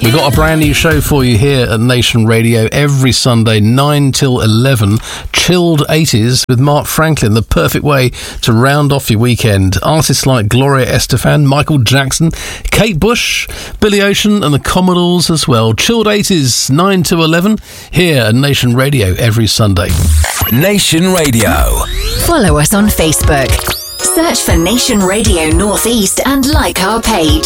We've got a brand new show for you here at Nation Radio every Sunday, 9 till 11. Chilled 80s with Mark Franklin, the perfect way to round off your weekend. Artists like Gloria Estefan, Michael Jackson, Kate Bush, Billy Ocean and the Commodores as well. Chilled 80s, 9 to 11, here at Nation Radio every Sunday. Nation Radio. Follow us on Facebook. Search for Nation Radio Northeast and like our page.